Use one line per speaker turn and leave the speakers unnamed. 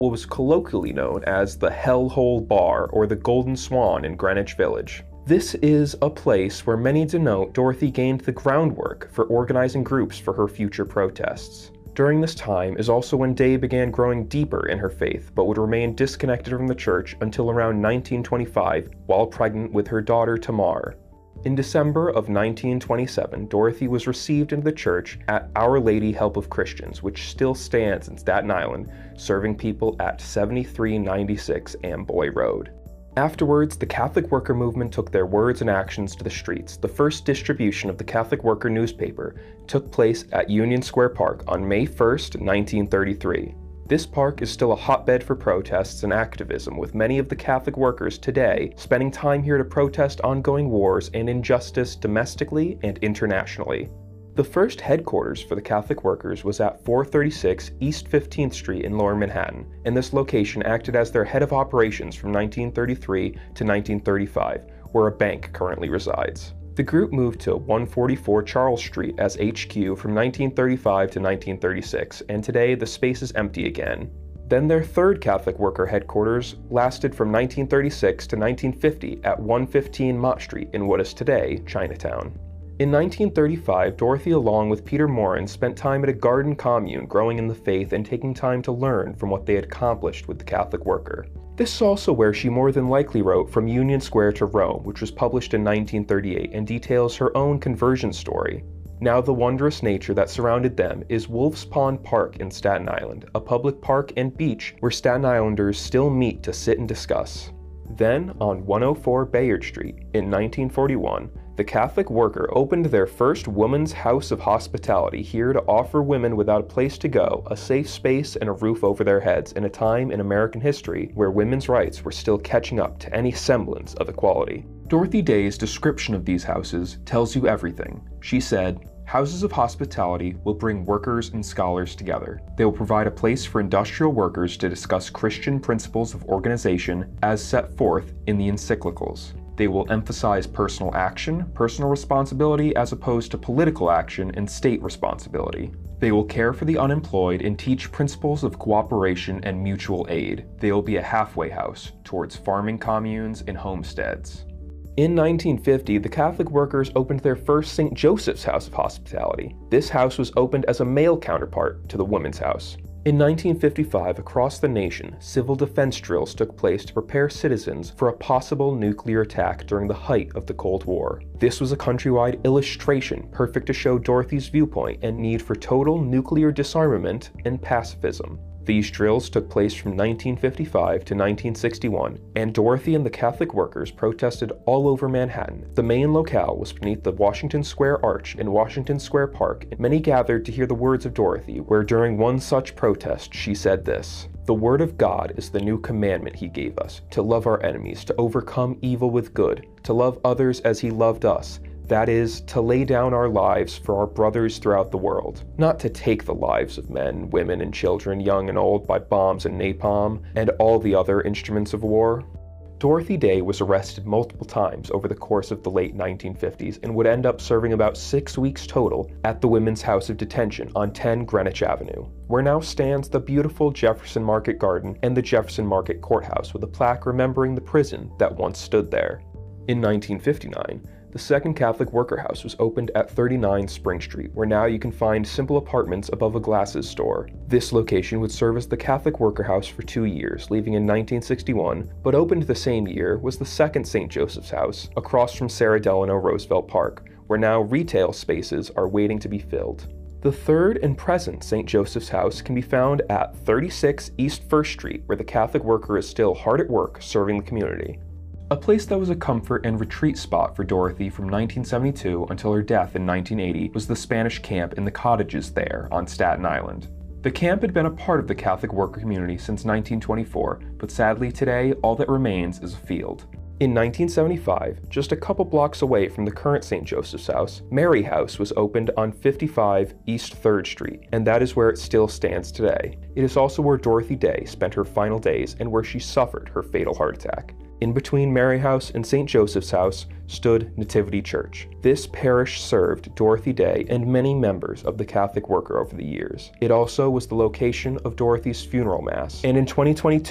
what was colloquially known as the Hellhole Bar or the Golden Swan in Greenwich Village. This is a place where many denote Dorothy gained the groundwork for organizing groups for her future protests. During this time is also when Day began growing deeper in her faith, but would remain disconnected from the church until around 1925 while pregnant with her daughter Tamar. In December of 1927, Dorothy was received into the church at Our Lady Help of Christians, which still stands in Staten Island, serving people at 7396 Amboy Road. Afterwards, the Catholic worker movement took their words and actions to the streets. The first distribution of the Catholic Worker newspaper took place at Union Square Park on May 1st, 1933. This park is still a hotbed for protests and activism, with many of the Catholic workers today spending time here to protest ongoing wars and injustice domestically and internationally. The first headquarters for the Catholic workers was at 436 East 15th Street in Lower Manhattan, and this location acted as their head of operations from 1933 to 1935, where a bank currently resides. The group moved to 144 Charles Street as HQ from 1935 to 1936, and today the space is empty again. Then their third Catholic worker headquarters lasted from 1936 to 1950 at 115 Mott Street in what is today Chinatown. In 1935, Dorothy along with Peter Morin spent time at a garden commune growing in the faith and taking time to learn from what they had accomplished with the Catholic worker. This is also where she more than likely wrote From Union Square to Rome, which was published in 1938 and details her own conversion story. Now the wondrous nature that surrounded them is Wolf's Pond Park in Staten Island, a public park and beach where Staten Islanders still meet to sit and discuss. Then, on 104 Bayard Street, in 1941, the Catholic worker opened their first woman's house of hospitality here to offer women without a place to go a safe space and a roof over their heads in a time in American history where women's rights were still catching up to any semblance of equality. Dorothy Day's description of these houses tells you everything. She said, "Houses of hospitality will bring workers and scholars together. They will provide a place for industrial workers to discuss Christian principles of organization as set forth in the encyclicals. They will emphasize personal action, personal responsibility as opposed to political action and state responsibility. They will care for the unemployed and teach principles of cooperation and mutual aid. They will be a halfway house towards farming communes and homesteads." In 1950, the Catholic workers opened their first St. Joseph's House of Hospitality. This house was opened as a male counterpart to the Women's House. In 1955, across the nation, civil defense drills took place to prepare citizens for a possible nuclear attack during the height of the Cold War. This was a countrywide illustration perfect to show Dorothy's viewpoint and need for total nuclear disarmament and pacifism. These drills took place from 1955 to 1961, and Dorothy and the Catholic workers protested all over Manhattan. The main locale was beneath the Washington Square Arch in Washington Square Park, and many gathered to hear the words of Dorothy, where during one such protest she said this, "The word of God is the new commandment he gave us, to love our enemies, to overcome evil with good, to love others as he loved us. That is, to lay down our lives for our brothers throughout the world, not to take the lives of men, women, and children, young and old, by bombs and napalm, and all the other instruments of war." Dorothy Day was arrested multiple times over the course of the late 1950s and would end up serving about 6 weeks total at the Women's House of Detention on 10 Greenwich Avenue, where now stands the beautiful Jefferson Market Garden and the Jefferson Market Courthouse with a plaque remembering the prison that once stood there. In 1959, the second Catholic worker house was opened at 39 Spring Street, where now you can find simple apartments above a glasses store. This location would serve as the Catholic worker house for 2 years, leaving in 1961, but opened the same year was the second St. Joseph's House, across from Sarah Delano Roosevelt Park, where now retail spaces are waiting to be filled. The third and present St. Joseph's House can be found at 36 East 1st Street, where the Catholic worker is still hard at work serving the community. A place that was a comfort and retreat spot for Dorothy from 1972 until her death in 1980 was the Spanish camp in the cottages there on Staten Island. The camp had been a part of the Catholic worker community since 1924, but sadly today all that remains is a field. In 1975, just a couple blocks away from the current St. Joseph's House, Mary House was opened on 55 East 3rd Street, and that is where it still stands today. It is also where Dorothy Day spent her final days and where she suffered her fatal heart attack. In between Mary House and St. Joseph's House stood Nativity Church. This parish served Dorothy Day and many members of the Catholic worker over the years. It also was the location of Dorothy's funeral mass, and in 2022,